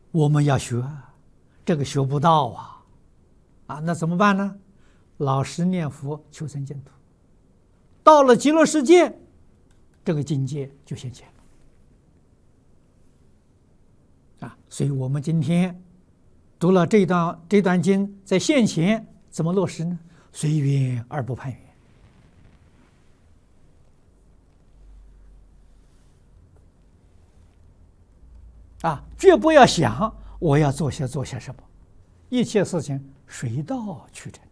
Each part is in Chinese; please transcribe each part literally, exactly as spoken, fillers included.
我们要学，这个学不到啊，啊，那怎么办呢？老实念佛，求生净土。到了极乐世界，这个境界就现前了啊！所以，我们今天读了这段这段经，在现前怎么落实呢？随缘而不攀缘。啊，绝不要想我要做些做些什么，一切事情水到渠成。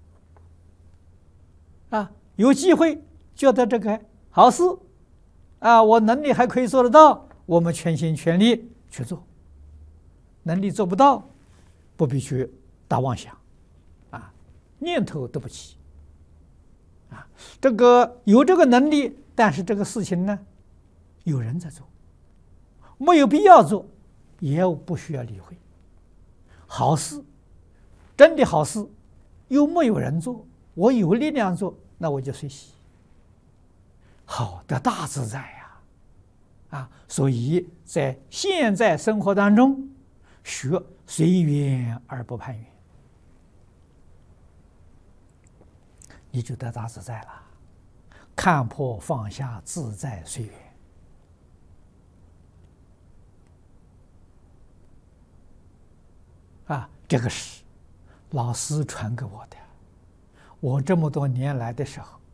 啊，有机会觉得这个好事，啊，我能力还可以做得到，我们全心全力去做。能力做不到，不必去大妄想，啊，念头都不起。啊，这个有这个能力，但是这个事情呢，有人在做。没有必要做，也不需要理会。好事，真的好事，又没有人做，我有力量做，那我就随喜。好的大自在呀，啊！所以在现在生活当中，学随缘而不攀缘，你就得大自在了。看破放下，自在随缘。啊，这个是老师传给我的。我这么多年来的时候，